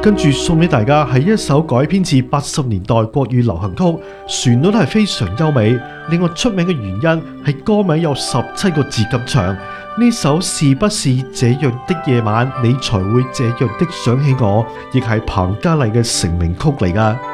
跟住送俾大家係一首改編自80年代國語流行曲，旋律係非常優美。另外出名嘅原因係歌名有17個字咁長。呢首是不是這樣的夜晚，你才會這樣的想起我，亦係彭家麗嘅成名曲嚟㗎。